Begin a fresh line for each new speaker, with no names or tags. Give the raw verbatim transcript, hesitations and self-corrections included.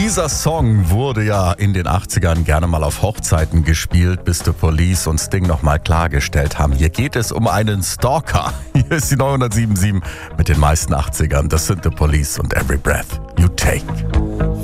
Dieser Song wurde ja in den achtzigern gerne mal auf Hochzeiten gespielt, bis The Police und Sting nochmal klargestellt haben. Hier geht es um einen Stalker. Hier ist die neunhundertsieben Komma sieben mit den meisten achtzigern. Das sind The Police und Every Breath You Take.